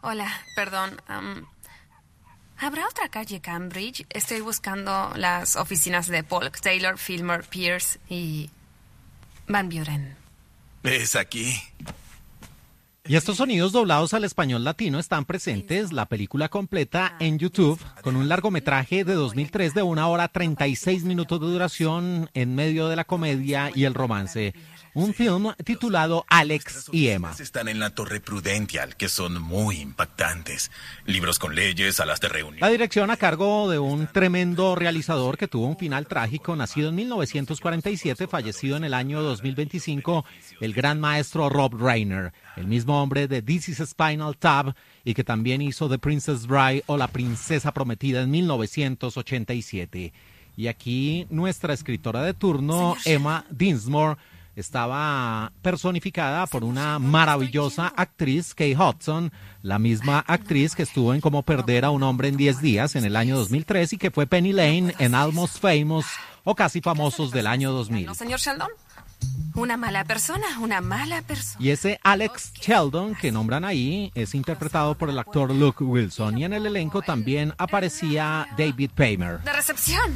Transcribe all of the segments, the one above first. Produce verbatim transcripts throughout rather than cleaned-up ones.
Hola, perdón. Um, ¿Habrá otra calle Cambridge? Estoy buscando las oficinas de Polk, Taylor, Fillmore, Pierce y Van Buren. Es aquí. Y estos sonidos doblados al español latino están presentes, la película completa en YouTube, con un largometraje de dos mil tres de una hora treinta y seis minutos de duración en medio de la comedia y el romance. Un film titulado Alex y Emma. Están en la Torre Prudential, que son muy impactantes. Libros con leyes, salas de reunión. La dirección a cargo de un tremendo realizador que tuvo un final trágico, nacido en mil novecientos cuarenta y siete, fallecido en el año dos mil veinticinco, el gran maestro Rob Reiner, el mismo hombre de This is Spinal Tap y que también hizo The Princess Bride o La Princesa Prometida en mil novecientos ochenta y siete. Y aquí nuestra escritora de turno, Emma Dinsmore, estaba personificada por una maravillosa actriz, Kate Hudson, la misma actriz que estuvo en Cómo perder a un hombre en diez días en el año dos mil tres y que fue Penny Lane en Almost Famous o Casi Famosos del año dos mil. ¿No, señor Sheldon? Una mala persona, una mala persona. Y ese Alex Sheldon que nombran ahí es interpretado por el actor Luke Wilson, y en el elenco también aparecía David Paymer. De recepción.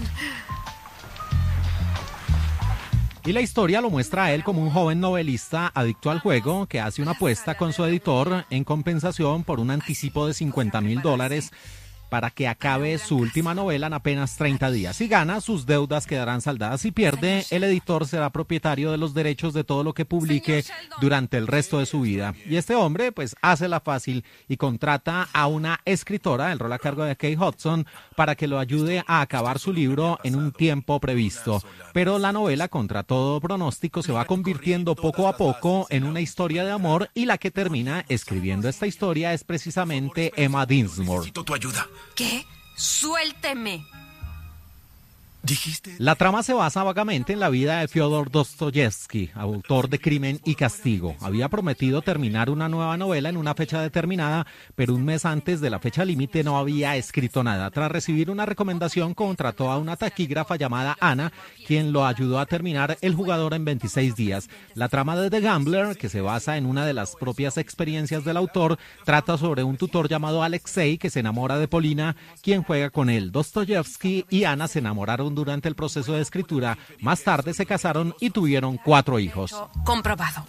Y la historia lo muestra a él como un joven novelista adicto al juego que hace una apuesta con su editor en compensación por un anticipo de cincuenta mil dólares para que acabe su última novela en apenas treinta días. Si gana, sus deudas quedarán saldadas. Si pierde, el editor será propietario de los derechos de todo lo que publique durante el resto de su vida. Y este hombre, pues, hace la fácil y contrata a una escritora, el rol a cargo de Kate Hudson, para que lo ayude a acabar su libro en un tiempo previsto. Pero la novela, contra todo pronóstico, se va convirtiendo poco a poco en una historia de amor, y la que termina escribiendo esta historia es precisamente Emma Dinsmore. Necesito tu ayuda. ¿Qué? Suélteme. Dijiste... La trama se basa vagamente en la vida de Fyodor Dostoyevsky, autor de Crimen y Castigo. Había prometido terminar una nueva novela en una fecha determinada, pero un mes antes de la fecha límite no había escrito nada. Tras recibir una recomendación, contrató a una taquígrafa llamada Ana, quien lo ayudó a terminar El jugador en veintiséis días. La trama de The Gambler, que se basa en una de las propias experiencias del autor, trata sobre un tutor llamado Alexei que se enamora de Polina, quien juega con él. Dostoyevsky y Ana se enamoraron durante el proceso de escritura. Más tarde se casaron y tuvieron cuatro hijos. Comprobado.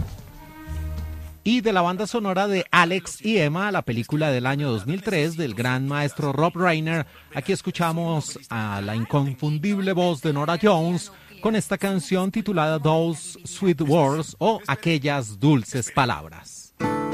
Y de la banda sonora de Alex y Emma, la película del año dos mil tres del gran maestro Rob Reiner, aquí escuchamos a la inconfundible voz de Norah Jones con esta canción titulada Those Sweet Words o Aquellas Dulces Palabras.